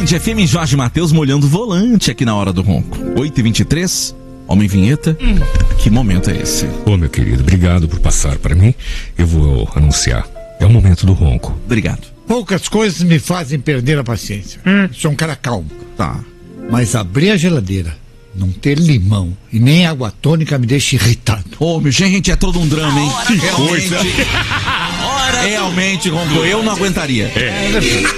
Band FM, Jorge Mateus molhando o volante aqui na hora do ronco. 8h23, Homem Vinheta. Que momento é esse? Ô, meu querido, obrigado por passar para mim. Eu vou anunciar. É o momento do ronco. Obrigado. Poucas coisas me fazem perder a paciência. Sou um cara calmo. Tá. Mas abrir a geladeira, não ter limão e nem água tônica me deixa irritado. Ô, meu gente, é todo um drama, hein? Realmente, ronco, eu não aguentaria.